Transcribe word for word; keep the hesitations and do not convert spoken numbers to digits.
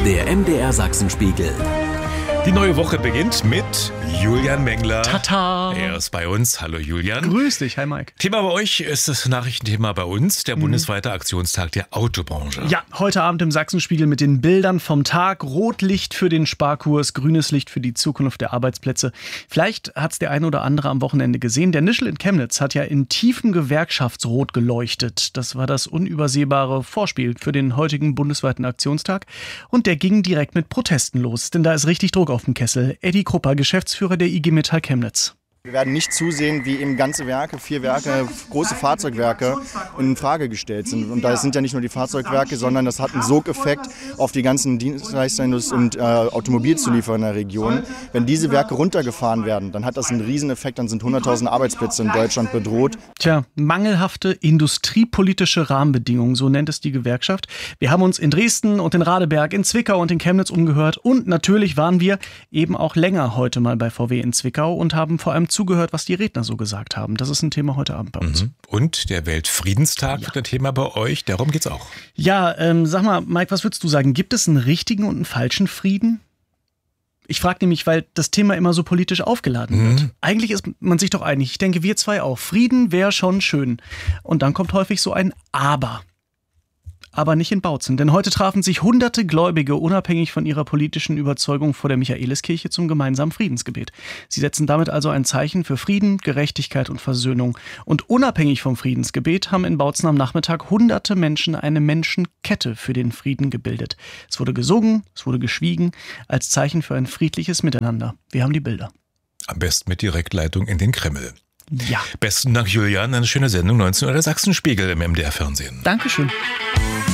Der M D R Sachsenspiegel. Die neue Woche beginnt mit Julian Mengler. Tata! Er ist bei uns. Hallo Julian. Grüß dich, hi Mike. Thema bei euch ist das Nachrichtenthema bei uns, der mhm. bundesweite Aktionstag der Autobranche. Ja, heute Abend im Sachsenspiegel mit den Bildern vom Tag. Rotlicht für den Sparkurs, grünes Licht für die Zukunft der Arbeitsplätze. Vielleicht hat es der eine oder andere am Wochenende gesehen. Der Nischel in Chemnitz hat ja in tiefem Gewerkschaftsrot geleuchtet. Das war das unübersehbare Vorspiel für den heutigen bundesweiten Aktionstag. Und der ging direkt mit Protesten los, denn da ist richtig Druck auf dem Kessel. Eddie Krupper, Geschäftsführer der I G Metall Chemnitz. Wir werden nicht zusehen, wie eben ganze Werke, vier Werke, große Fahrzeugwerke in Frage gestellt sind. Und da sind ja nicht nur die Fahrzeugwerke, sondern das hat einen Sogeffekt auf die ganzen Dienstleister und äh, Automobilzulieferer in der Region. Wenn diese Werke runtergefahren werden, dann hat das einen Rieseneffekt, dann sind hunderttausend Arbeitsplätze in Deutschland bedroht. Tja, mangelhafte industriepolitische Rahmenbedingungen, so nennt es die Gewerkschaft. Wir haben uns in Dresden und in Radeberg, in Zwickau und in Chemnitz umgehört. Und natürlich waren wir eben auch länger heute mal bei V W in Zwickau und haben vor allem zugehört, was die Redner so gesagt haben. Das ist ein Thema heute Abend bei uns. Mhm. Und der Weltfriedenstag ja. wird ein Thema bei euch. Darum geht's auch. Ja, ähm, sag mal, Mike, was würdest du sagen? Gibt es einen richtigen und einen falschen Frieden? Ich frage nämlich, weil das Thema immer so politisch aufgeladen mhm. wird. Eigentlich ist man sich doch einig. Ich denke, wir zwei auch. Frieden wäre schon schön. Und dann kommt häufig so ein Aber. Aber nicht in Bautzen, denn heute trafen sich hunderte Gläubige unabhängig von ihrer politischen Überzeugung vor der Michaeliskirche zum gemeinsamen Friedensgebet. Sie setzen damit also ein Zeichen für Frieden, Gerechtigkeit und Versöhnung. Und unabhängig vom Friedensgebet haben in Bautzen am Nachmittag hunderte Menschen eine Menschenkette für den Frieden gebildet. Es wurde gesungen, es wurde geschwiegen, als Zeichen für ein friedliches Miteinander. Wir haben die Bilder. Am besten mit Direktleitung in den Kreml. Ja. Besten Dank, Julian. Eine schöne Sendung, neunzehn Uhr, der Sachsenspiegel im M D R Fernsehen. Dankeschön.